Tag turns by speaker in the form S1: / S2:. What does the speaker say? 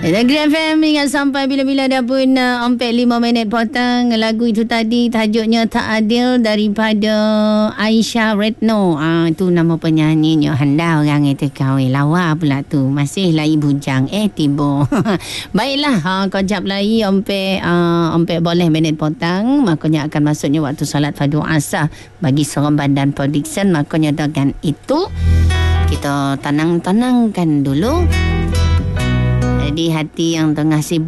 S1: Negeri FM ingat sampai bila-bila dah pun 45 minit potong. Lagu itu tadi tajuknya Tak Adil daripada Aisyah Retno. Itu nama penyanyinya. Handa orang itu kahwin lawa pula tu. Masihlah ibu jang. Tiba. Baiklah, kejap lagi ompe boleh minit potong. Makanya akan masuknya waktu solat fardu asar bagi seorang badan production. Makanya dengan itu kita tenang-tenangkan dulu. Jadi hati yang tengah sibuk